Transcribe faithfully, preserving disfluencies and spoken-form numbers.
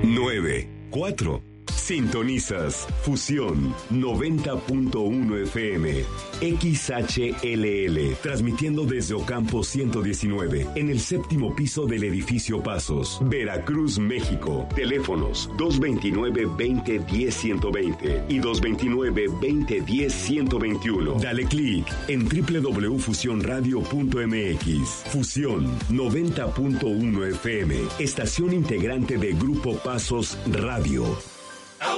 nueve cuatro. Sintonizas Fusión noventa punto uno F M, X H L L, transmitiendo desde Ocampo ciento diecinueve, en el séptimo piso del edificio Pasos, Veracruz, México. Teléfonos dos veintinueve, veinte, diez, ciento veinte y dos veintinueve, veinte, diez, ciento veintiuno. Dale clic en doble u doble u doble u punto fusión radio punto m x. Fusión noventa punto uno F M, estación integrante de Grupo Pasos Radio.